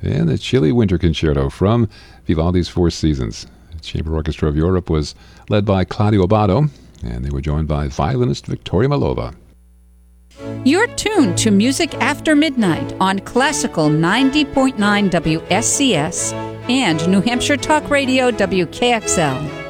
and the Chile Winter Concerto from Vivaldi's Four Seasons. The Chamber Orchestra of Europe was led by Claudio Abbado, and they were joined by violinist Victoria Malova. You're tuned to Music After Midnight on Classical 90.9 WSCS and New Hampshire Talk Radio WKXL.